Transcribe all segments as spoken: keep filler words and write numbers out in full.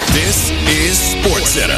This is SportsCenter.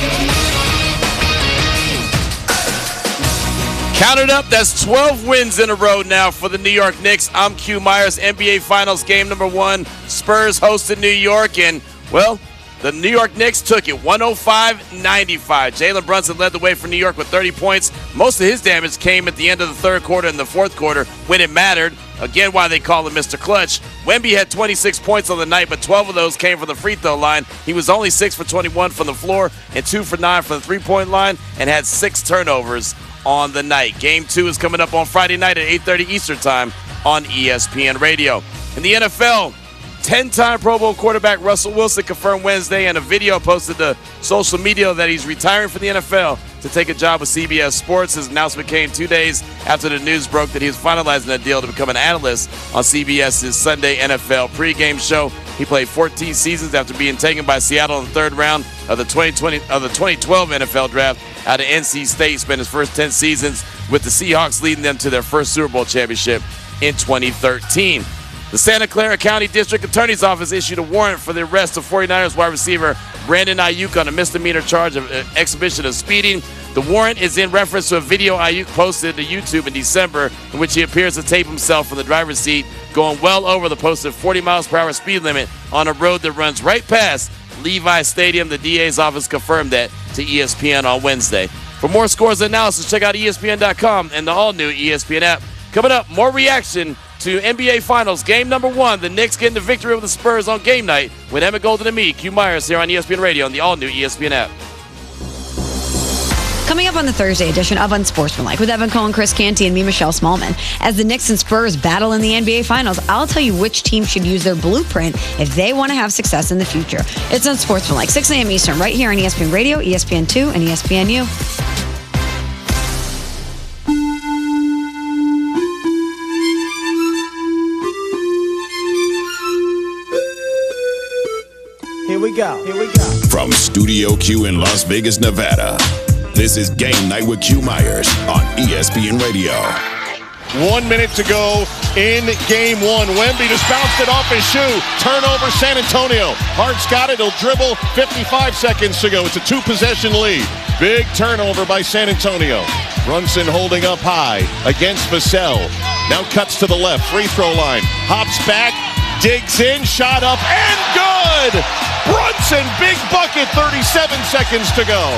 Count it up. That's twelve wins in a row now for the New York Knicks. I'm Q Myers. N B A Finals game number one. Spurs hosted New York, and, well, the New York Knicks took it one oh five ninety-five. Jalen Brunson led the way for New York with thirty points. Most of his damage came at the end of the third quarter and the fourth quarter when it mattered. Again, why they call him Mister Clutch. Wemby had twenty-six points on the night, but twelve of those came from the free throw line. He was only six for twenty-one from the floor and two for nine from the three-point line and had six turnovers on the night. Game two is coming up on Friday night at eight thirty Eastern Time on E S P N Radio. In the N F L, ten-time Pro Bowl quarterback Russell Wilson confirmed Wednesday in a video posted to social media that he's retiring from the N F L to take a job with C B S Sports. His announcement came two days after the news broke that he was finalizing a deal to become an analyst on CBS's Sunday N F L pregame show. He played fourteen seasons after being taken by Seattle in the third round of the twenty twenty of the twenty twelve N F L draft out of N C State. Spent his first ten seasons with the Seahawks, leading them to their first Super Bowl championship in twenty thirteen. The Santa Clara County District Attorney's Office issued a warrant for the arrest of 49ers wide receiver Brandon Ayuk on a misdemeanor charge of uh, exhibition of speeding. The warrant is in reference to a video Ayuk posted to YouTube in December in which he appears to tape himself from the driver's seat going well over the posted forty miles per hour speed limit on a road that runs right past Levi Stadium. The D A's office confirmed that to E S P N on Wednesday. For more scores and analysis, check out E S P N dot com and the all-new E S P N app. Coming up, more reaction to N B A Finals game number one. The Knicks getting the victory over the Spurs on game night with Emmett Golden and me, Q Myers, here on E S P N Radio on the all-new E S P N app. Coming up on the Thursday edition of Unsportsmanlike with Evan Cohen, Chris Canty, and me, Michelle Smallman. As the Knicks and Spurs battle in the N B A Finals, I'll tell you which team should use their blueprint if they want to have success in the future. It's Unsportsmanlike, six a.m. Eastern, right here on E S P N Radio, E S P N two, and E S P N U. Here we go. Here we go. From Studio Q in Las Vegas, Nevada, this is Game Night with Q Myers on E S P N Radio. One minute to go in game one. Wemby just bounced it off his shoe. Turnover, San Antonio. Hart's got it. He'll dribble. fifty-five seconds to go. It's a two-possession lead. Big turnover by San Antonio. Brunson holding up high against Vassell. Now cuts to the left. Free throw line. Hops back. Digs in. Shot up and good. Brunson, big bucket. thirty-seven seconds to go.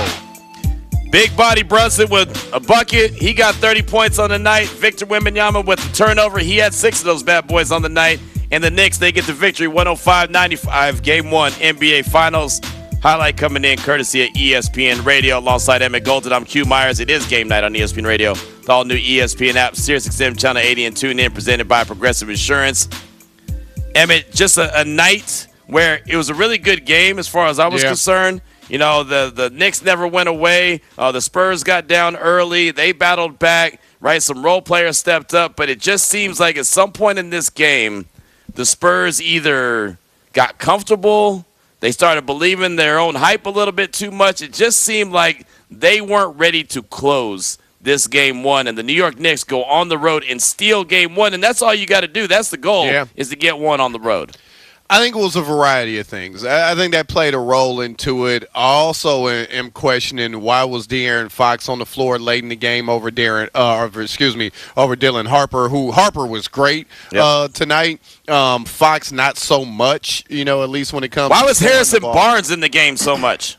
Big body Brunson with a bucket. He got thirty points on the night. Victor Wembanyama with the turnover. He had six of those bad boys on the night. And the Knicks, they get the victory, one oh five ninety-five, Game one, N B A Finals. Highlight coming in courtesy of E S P N Radio alongside Emmett Golden. I'm Q Myers. It is Game Night on E S P N Radio. The all-new E S P N app, SiriusXM Channel eighty, and tune in, presented by Progressive Insurance. Emmett, just a, a night where it was a really good game as far as I was yeah. concerned. You know, the, the Knicks never went away. Uh, the Spurs got down early. They battled back, right? Some role players stepped up. But it just seems like at some point in this game, the Spurs either got comfortable, they started believing their own hype a little bit too much. It just seemed like they weren't ready to close this game one. And the New York Knicks go on the road and steal game one. And that's all you got to do. That's the goal, yeah. is to get one on the road. I think it was a variety of things. I think that played a role into it. I also am questioning why was De'Aaron Fox on the floor late in the game over Darren, uh, over, excuse me, over Dylan Harper, who Harper was great yep. uh, tonight. Um, Fox not so much, you know, at least when it comes. Why to was Harrison Barnes in the game so much?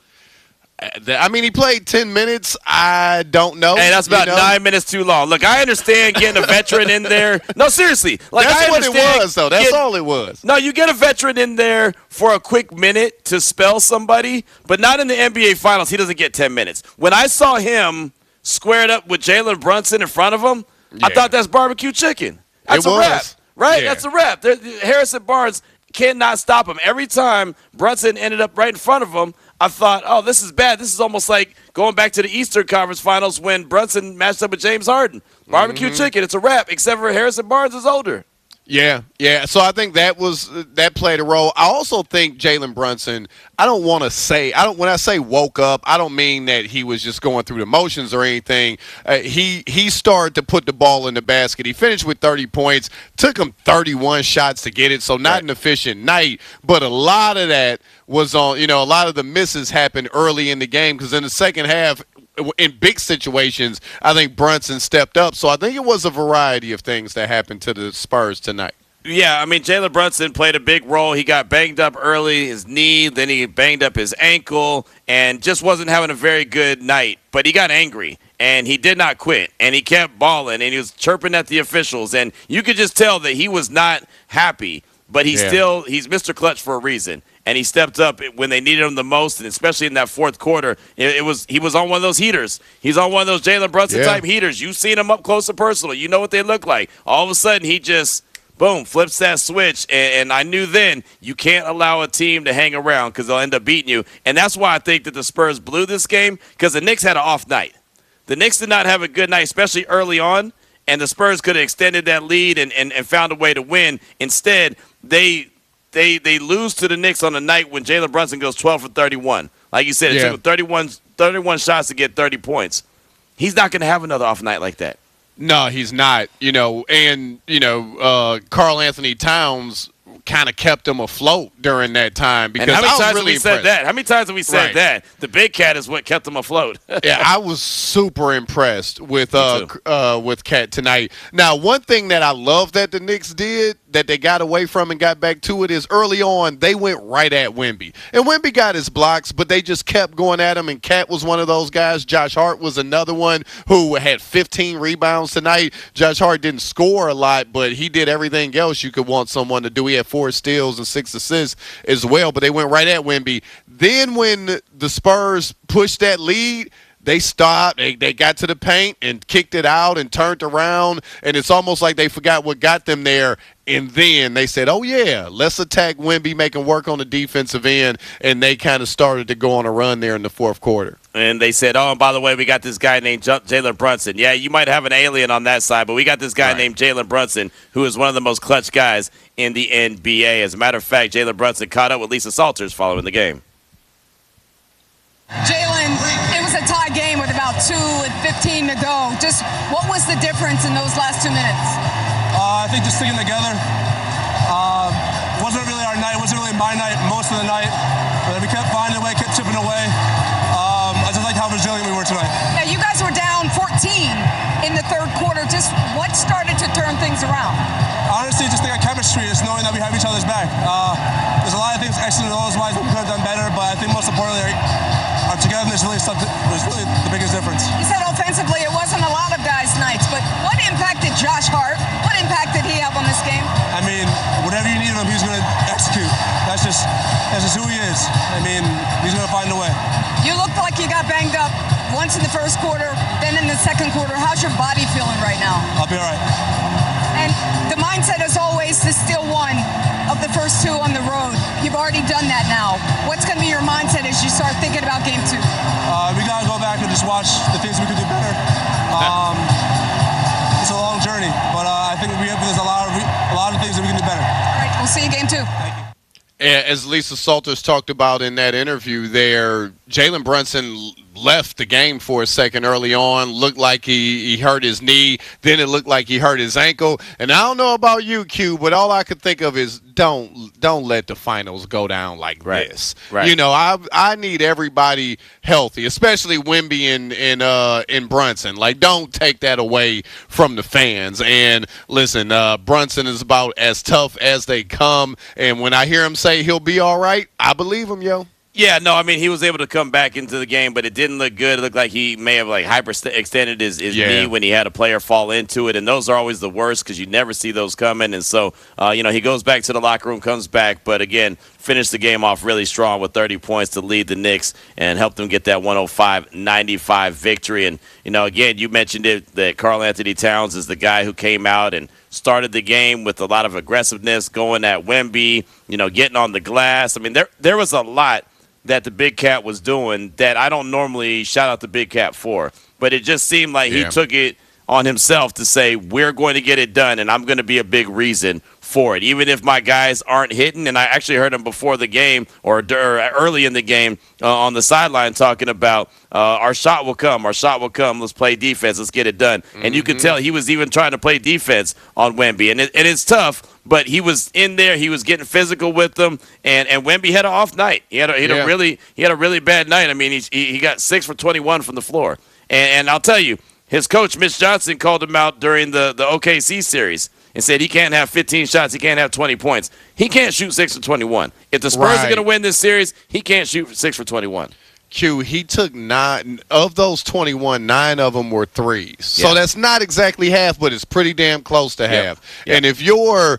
I mean, he played ten minutes. I don't know. Hey, that's about you know? nine minutes too long. Look, I understand getting a veteran in there. No, seriously. Like, that's I what it was, though. That's get, all it was. No, you get a veteran in there for a quick minute to spell somebody, but not in the N B A Finals. He doesn't get ten minutes. When I saw him squared up with Jalen Brunson in front of him, yeah. I thought that's barbecue chicken. That's it a was. wrap, right? Yeah. That's a wrap. There, Harrison Barnes cannot stop him. Every time Brunson ended up right in front of him, I thought, oh, this is bad. This is almost like going back to the Eastern Conference Finals when Brunson matched up with James Harden. Barbecue mm-hmm. chicken, it's a wrap, except for Harrison Barnes is older. Yeah, yeah. So I think that was that played a role. I also think Jalen Brunson. I don't want to say I don't when I say woke up. I don't mean that he was just going through the motions or anything. Uh, he he started to put the ball in the basket. He finished with thirty points. Took him thirty-one shots to get it. So not right. an efficient night, but a lot of that was on. You know, a lot of the misses happened early in the game because in the second half, in big situations, I think Brunson stepped up. So I think it was a variety of things that happened to the Spurs tonight. Yeah, I mean, Jalen Brunson played a big role. He got banged up early, his knee, then he banged up his ankle, and just wasn't having a very good night. But he got angry, and he did not quit, and he kept balling, and he was chirping at the officials. And you could just tell that he was not happy, but he's yeah. still – he's Mister Clutch for a reason. And he stepped up when they needed him the most, and especially in that fourth quarter. It, it was he was on one of those heaters. He's on one of those Jalen Brunson-type yeah. heaters. You've seen him up close and personal. You know what they look like. All of a sudden, he just – boom, flips that switch, and, and I knew then you can't allow a team to hang around because they'll end up beating you. And that's why I think that the Spurs blew this game because the Knicks had an off night. The Knicks did not have a good night, especially early on, and the Spurs could have extended that lead and, and, and found a way to win. Instead, they they they lose to the Knicks on a night when Jalen Brunson goes twelve for thirty-one. Like you said, it yeah. took him thirty-one, thirty-one shots to get thirty points. He's not going to have another off night like that. No, he's not. You know, and, you know, uh, Karl Anthony Towns kind of kept him afloat during that time. Because and how many I was times really have we impressed. said that? How many times have we said right. that? The big cat is what kept him afloat. Yeah, I was super impressed with uh, uh, with Cat tonight. Now, one thing that I love that the Knicks did, that they got away from and got back to it, is early on they went right at Wemby. And Wemby got his blocks, but they just kept going at him, and Cat was one of those guys. Josh Hart was another one who had fifteen rebounds tonight. Josh Hart didn't score a lot, but he did everything else you could want someone to do. He had four steals and six assists as well, but they went right at Wemby. Then when the Spurs pushed that lead, they stopped, they, they got to the paint and kicked it out and turned around, and it's almost like they forgot what got them there. And then they said, oh, yeah, let's attack Wemby, make him work on the defensive end, and they kind of started to go on a run there in the fourth quarter. And they said, oh, and by the way, we got this guy named Jalen Brunson. Yeah, you might have an alien on that side, but we got this guy right. named Jalen Brunson, who is one of the most clutch guys in the N B A. As a matter of fact, Jalen Brunson caught up with Lisa Salters following the game. Jalen, it was a tie game with about two and fifteen to go. Just what was the difference in those last two minutes? Uh, I think just sticking together. Uh, wasn't really our night. Wasn't really my night most of the night. But we kept finding a way, kept chipping away. Um, I just liked how resilient we were tonight. Yeah, you guys were down fourteen in the third quarter. Just what started to turn things around? Honestly, just think of chemistry, just knowing that we have each other's back. Uh, there's a lot of things X and O's wise we could have done better, but I think most importantly, our, our togetherness really something was really the biggest difference. You said offensively it wasn't a lot of guys' nights, but what impact did Josh Hart? What impact did he have on this game? I mean, whatever you need him, he's going to execute. That's just that's just who he is. I mean, he's going to find a way. You looked like you got banged up once in the first quarter, then in the second quarter. How's your body feeling right now? I'll be all right. And the mindset is always to steal one of the first two on the road. You've already done that now. What's going to be your mindset as you start thinking about game two? Uh, we got to go back and just watch the things we could do better. Um, it's a long journey, but uh, I think we have, there's a lot of a lot of things that we can do better. All right, we'll see you game two. Thank you. As Lisa Salters talked about in that interview there, Jalen Brunson left the game for a second early on. Looked like he, he hurt his knee. Then it looked like he hurt his ankle. And I don't know about you, Q, but all I could think of is don't don't let the finals go down like right. this. Right. You know, I I need everybody healthy, especially Wemby and and uh and Brunson. Like, don't take that away from the fans. And listen, uh, Brunson is about as tough as they come. And when I hear him say he'll be all right, I believe him, yo. Yeah, no, I mean, he was able to come back into the game, but it didn't look good. It looked like he may have, like, hyperextended his, his yeah. knee when he had a player fall into it, and those are always the worst because you never see those coming. And so, uh, you know, he goes back to the locker room, comes back, but, again, finished the game off really strong with thirty points to lead the Knicks and help them get that one oh five ninety-five victory. And, you know, again, you mentioned it that Karl Anthony Towns is the guy who came out and started the game with a lot of aggressiveness, going at Wemby, you know, getting on the glass. I mean, there there was a lot that the Big Cat was doing that I don't normally shout out the Big Cat for. But it just seemed like yeah. he took it on himself to say, we're going to get it done, and I'm going to be a big reason for it, even if my guys aren't hitting. And I actually heard him before the game or, or early in the game uh, on the sideline talking about uh, our shot will come, our shot will come. Let's play defense. Let's get it done. Mm-hmm. And you could tell he was even trying to play defense on Wemby. And, it, and it's tough, but he was in there. He was getting physical with them. And, and Wemby had an off night. He had a, he had yeah. a really he had a really bad night. I mean, he, he got six for twenty-one from the floor. And, and I'll tell you, his coach, Mitch Johnson, called him out during the, the O K C series and said he can't have fifteen shots, he can't have twenty points. He can't shoot six for twenty-one. If the Spurs right. are going to win this series, he can't shoot six for twenty-one. Q, he took nine of those twenty-one, nine of them were threes. Yeah. So that's not exactly half, but it's pretty damn close to half. Yep. Yep. And if you're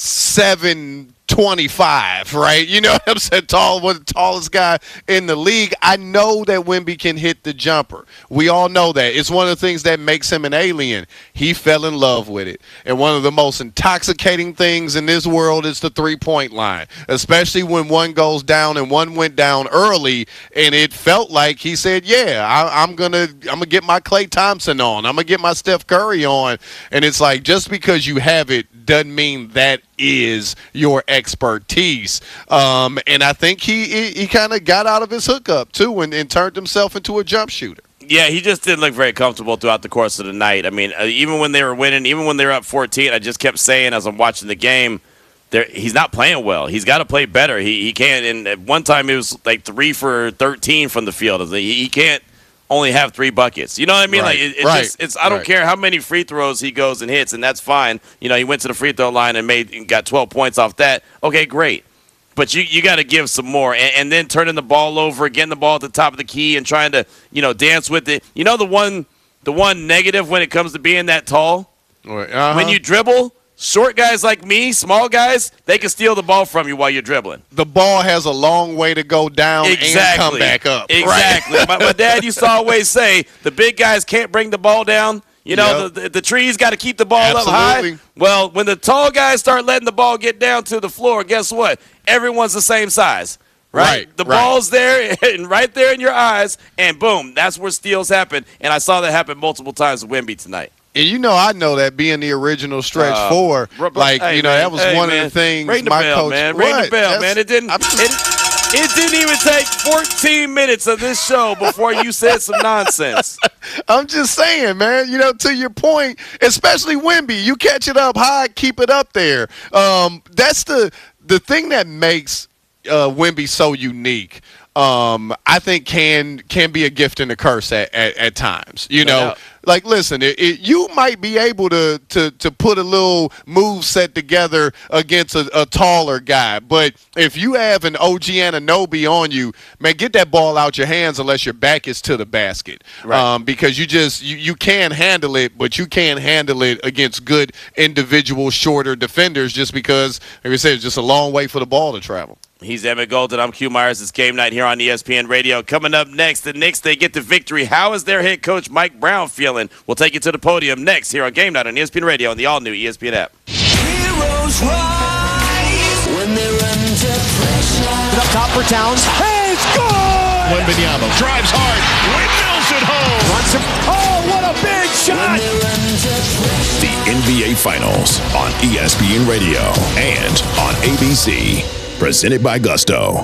seven twenty-five, right? You know what I'm saying? Tall, one of the tallest guy in the league. I know that Wemby can hit the jumper. We all know that. It's one of the things that makes him an alien. He fell in love with it. And one of the most intoxicating things in this world is the three-point line, especially when one goes down, and one went down early, and it felt like he said, yeah, I, I'm going to I'm gonna get my Klay Thompson on. I'm going to get my Steph Curry on. And it's like, just because you have it doesn't mean that is your expertise. Um, and I think he he, he kind of got out of his hookup, too, and, and turned himself into a jump shooter. Yeah, he just didn't look very comfortable throughout the course of the night. I mean, uh, even when they were winning, even when they were up fourteen, I just kept saying as I'm watching the game, he's not playing well. He's got to play better. He he can't. And at one time, it was like three for thirteen from the field. He, he can't only have three buckets. You know what I mean? Right. Like it, it right. just, it's I don't right. care how many free throws he goes and hits, and that's fine. You know, he went to the free throw line and made and got twelve points off that. Okay, great. But you, you got to give some more. And, and then turning the ball over, getting the ball at the top of the key and trying to, you know, dance with it. You know the one the one negative when it comes to being that tall? Uh-huh. When you dribble, short guys like me, small guys, they can steal the ball from you while you're dribbling. The ball has a long way to go down exactly. and come back up. Exactly. Right? my, my dad used to always say, the big guys can't bring the ball down. You know, yep. the, the, the trees got to keep the ball Absolutely. up high. Well, when the tall guys start letting the ball get down to the floor, guess what? Everyone's the same size. Right? right the right. ball's there and right there in your eyes, and boom, that's where steals happen. And I saw that happen multiple times with Wemby tonight. And you know, I know that being the original stretch uh, four, like, hey, you know, man, that was hey, one man. of the things Ring the my bell, coach. Man. Ring what? the bell, That's, man. It didn't. It, it didn't even take fourteen minutes of this show before you said some nonsense. I'm just saying, man. You know, to your point, especially Wemby, you catch it up high, keep it up there. Um, that's the the thing that makes uh, Wemby so unique. Um, I think can can be a gift and a curse at, at, at times. You no know, doubt. like listen, it, it, you might be able to, to to put a little move set together against a, a taller guy, but if you have an O G Anunoby on you, man, get that ball out your hands unless your back is to the basket. Right. Um, because you just you, you can handle it, but you can't handle it against good individual shorter defenders just because, like I said, it's just a long way for the ball to travel. He's Emmett Golden. I'm Q Myers. It's Game Night here on E S P N Radio. Coming up next, the Knicks, they get the victory. How is their head coach, Mike Brown, feeling? We'll take you to the podium next here on Game Night on E S P N Radio and the all-new E S P N app. Heroes rise when they're under pressure. Up top for Towns. Hey, it's good! Wembanyama drives hard. Windmills it home. Wants him. Oh, what a big shot! The N B A Finals on E S P N Radio and on A B C. Presented by Gusto.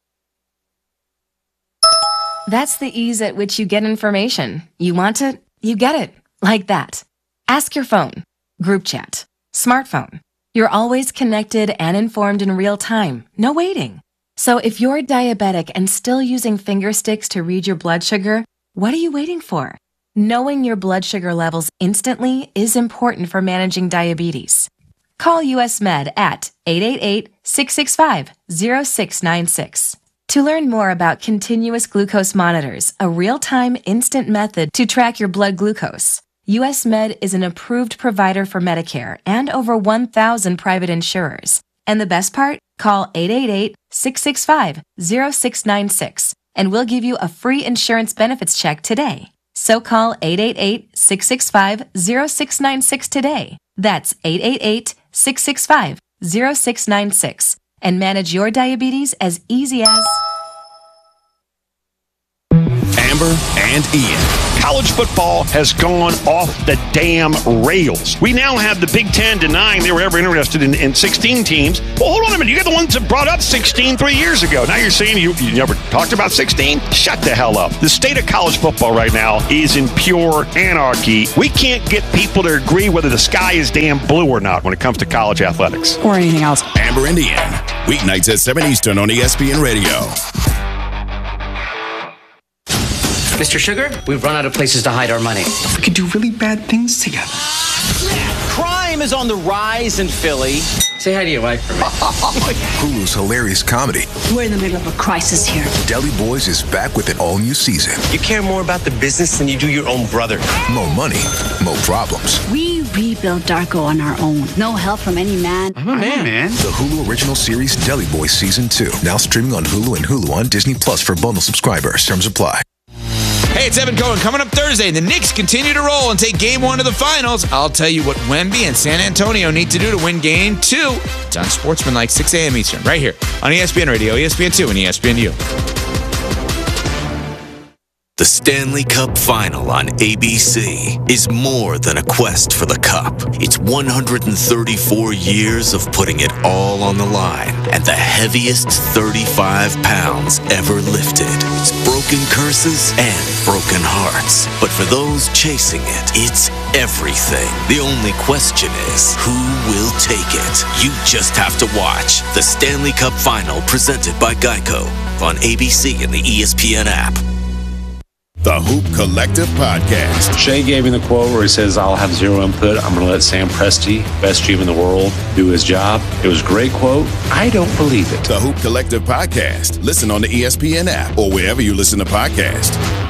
That's the ease at which you get information. You want it, you get it. Like that. Ask your phone. Group chat. Smartphone. You're always connected and informed in real time. No waiting. So if you're diabetic and still using finger sticks to read your blood sugar, what are you waiting for? Knowing your blood sugar levels instantly is important for managing diabetes. Call U S Med at eight eight eight, six six five, zero six nine six. To learn more about continuous glucose monitors, a real-time instant method to track your blood glucose, U S Med is an approved provider for Medicare and over one thousand private insurers. And the best part? Call eight eight eight, six six five, zero six nine six and we'll give you a free insurance benefits check today. So call eight eight eight, six six five, zero six nine six today. That's eight eight eight, six six five, zero six nine six and manage your diabetes as easy as Amber and Ian. college football has gone off the damn rails. We now have the Big Ten denying they were ever interested in, in sixteen teams. Well, hold on a minute. You got the ones that brought up sixteen three years ago. Now you're saying you, you never talked about sixteen? Shut the hell up. The state of college football right now is in pure anarchy. We can't get people to agree whether the sky is damn blue or not when it comes to college athletics. Or anything else. Amber Indian, weeknights at seven Eastern on E S P N Radio. Mister Sugar, we've run out of places to hide our money. We could do really bad things together. Crime is on the rise in Philly. Say hi to your wife for me. Hulu's hilarious comedy, We're in the middle of a crisis here. Deli Boys, is back with an all-new season. You care more about the business than you do your own brother. More money, more problems. We rebuilt Darko on our own. No help from any man. I'm a man. man. The Hulu original series Deli Boys Season two. Now streaming on Hulu and Hulu on Disney Plus for bundle subscribers. Terms apply. Hey, it's Evan Cohen. Coming up Thursday, the Knicks continue to roll and take game one to the finals. I'll tell you what Wemby and San Antonio need to do to win game two. It's on Sportsmanlike, six a.m. Eastern, right here on E S P N Radio, E S P N two, and E S P N U. The Stanley Cup Final on A B C is more than a quest for the cup. It's one hundred thirty-four years of putting it all on the line and the heaviest thirty-five pounds ever lifted. It's broken curses and broken hearts. But for those chasing it, it's everything. The only question is, who will take it? You just have to watch the Stanley Cup Final presented by Geico on A B C and the E S P N app. The Hoop Collective Podcast. Shea gave me the quote where he says, I'll have zero input. I'm going to let Sam Presti, best G M in the world, do his job. It was a great quote. I don't believe it. The Hoop Collective Podcast. Listen on the E S P N app or wherever you listen to podcasts.